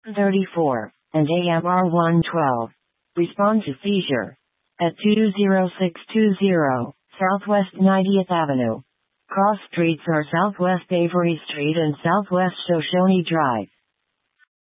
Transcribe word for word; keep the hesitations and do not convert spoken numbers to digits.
thirty-four, and A M R one twelve. Respond to seizure. At two zero six two zero, Southwest ninetieth Avenue. Cross streets are Southwest Avery Street and Southwest Shoshone Drive.